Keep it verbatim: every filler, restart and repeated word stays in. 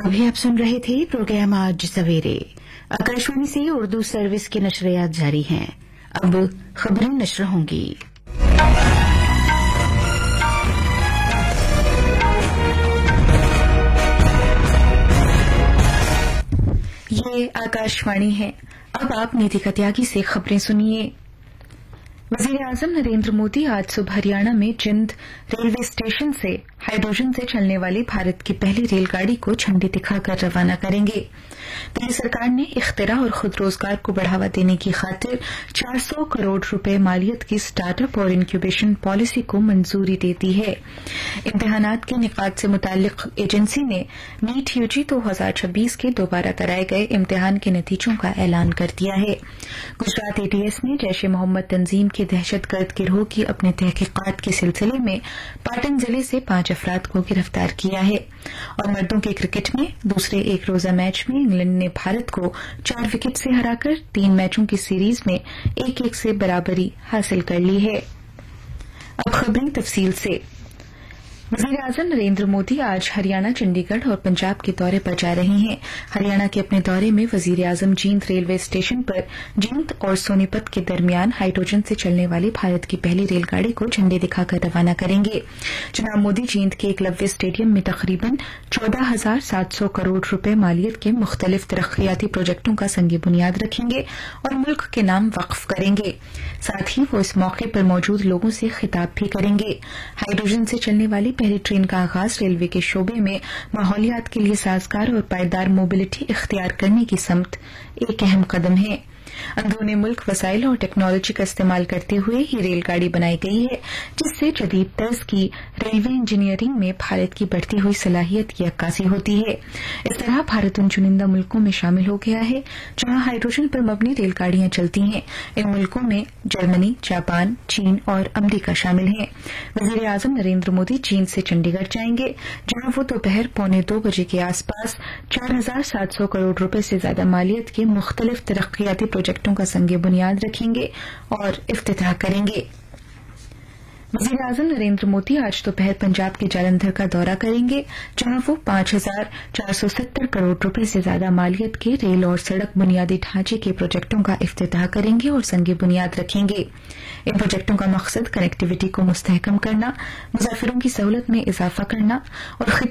अभी आप सुन रहे थे प्रोग्राम आज सवेरे। आकाशवाणी से उर्दू सर्विस की नशरियात जारी हैं। अब खबरें नशर होंगी। ये आकाशवाणी है। अब आप नीति कत्यागी से खबरें सुनिए। वजीर आजम नरेंद्र मोदी आज सुबह हरियाणा में जिंद रेलवे स्टेशन से हाइड्रोजन से चलने वाली भारत की पहली रेलगाड़ी को झंडी दिखाकर रवाना करेंगे। दिल्ली सरकार ने इख्तिरा और खुद रोजगार को बढ़ावा देने की खातिर चार सौ करोड़ रुपए मालियत की स्टार्टअप और इंक्यूबेशन पॉलिसी को मंजूरी दे दी है। इम्तिहानात के निकात से मुताल्लिक एजेंसी ने नीट यूजी दो हजार छब्बीस के दोबारा कराए गए इम्तिहान के नतीजों का ऐलान कर दिया है। गुजरात एटीएस ने जैश ए मोहम्मद तंजीम की दहशतगर्द गिरोह की अपने तहकीकात के सिलसिले में पाटन जिले से पांच अफराद को गिरफ्तार किया है। और मर्दों के क्रिकेट में दूसरे एक रोजा मैच में इंग्लैंड ने भारत को चार विकेट से हराकर तीन मैचों की सीरीज में एक एक से बराबरी हासिल कर ली है। अब खबरें तफसील से। वजीर आजम नरेंद्र मोदी आज हरियाणा, चंडीगढ़ और पंजाब के दौरे पर जा रहे हैं। हरियाणा के अपने दौरे में वजीर आजम जींद रेलवे स्टेशन पर जींद और सोनीपत के दरमियान हाइड्रोजन से चलने वाली भारत की पहली रेलगाड़ी को झंडी दिखाकर रवाना करेंगे। जनाब मोदी जींद के एकलव्य स्टेडियम में तकरीबन चौदह हजार सात सौ करोड़ रुपए मालियत के मुख्तलिफ तरक्याती प्रोजेक्टों का संग बुनियाद रखेंगे और मुल्क के नाम वक्फ करेंगे। साथ ही वो इस मौके पर मौजूद लोगों से खिताब भी करेंगे। हाइड्रोजन से चलने वाली पहली ट्रेन का आगाज रेलवे के शोबे में माहौलियात के लिए साजगार और पायदार मोबिलिटी इख्तियार करने की समत एक अहम कदम है। अंदरूनी मुल्क वसाइल और टेक्नोलॉजी का इस्तेमाल करते हुए ये रेलगाड़ी बनाई गई है, जिससे जदीद तर्ज की रेलवे इंजीनियरिंग में भारत की बढ़ती हुई सलाहियत की अक्कासी होती है। इस तरह भारत उन चुनिंदा मुल्कों में शामिल हो गया है जहां हाइड्रोजन पर मबनी रेलगाड़ियां चलती हैं। इन मुल्कों में जर्मनी, जापान, चीन और अमरीका शामिल हैं। वजीर आजम नरेंद्र मोदी चीन से चंडीगढ़ जाएंगे, जहां वो दोपहर पौने दो बजे के आसपास चार हजार सात सौ करोड़ रुपए से ज्यादा मालियत के मुख्तलिफ तरक्याती प्रोजेक्टों का संग बुनियाद रखेंगे और इफ्तिताह करेंगे। वजीर आजम नरेंद्र मोदी आज दोपहर पंजाब के जालंधर का दौरा करेंगे, जहां वो पांच हजार चार सौ सत्तर करोड़ रुपए से ज्यादा मालियत के रेल और सड़क बुनियादी ढांचे के प्रोजेक्टों का इफ्तिताह करेंगे और संग बुनियाद रखेंगे। इन प्रोजेक्टों का मकसद कनेक्टिविटी को मुस्तहकम करना, मुसाफिरों की सहूलत में इजाफा करना और